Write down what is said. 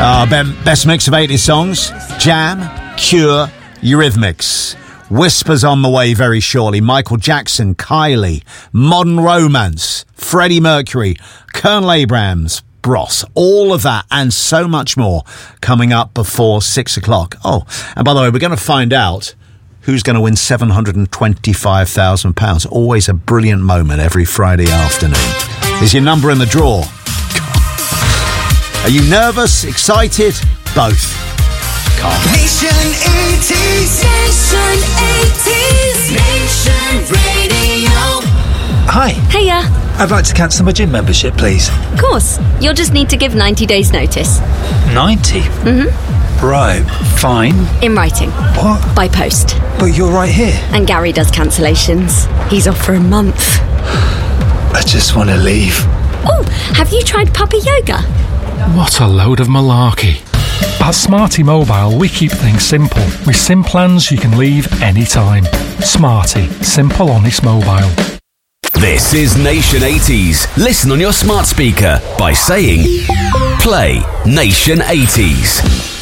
Best mix of 80s songs. Jam, Cure, Eurythmics. Whispers on the way very shortly. Michael Jackson, Kylie, Modern Romance, Freddie Mercury, Colonel Abrams, Bros. All of that and so much more coming up before 6 o'clock. Oh, and by the way, we're going to find out who's going to win £725,000. Always a brilliant moment every Friday afternoon. Is your number in the draw? Are you nervous, excited? Both. Nation 80s. Nation 80s. Nation Radio. Hi. Hiya. I'd like to cancel my gym membership, please. Of course. You'll just need to give 90 days notice. 90? Mm-hmm. Right, fine. In writing. What? By post. But you're right here. And Gary does cancellations. He's off for a month. I just want to leave. Oh, have you tried puppy yoga? What a load of malarkey. At Smarty Mobile, we keep things simple. With SIM plans you can leave anytime. Smarty. Simple, honest mobile. This is Nation 80s. Listen on your smart speaker by saying, play Nation 80s.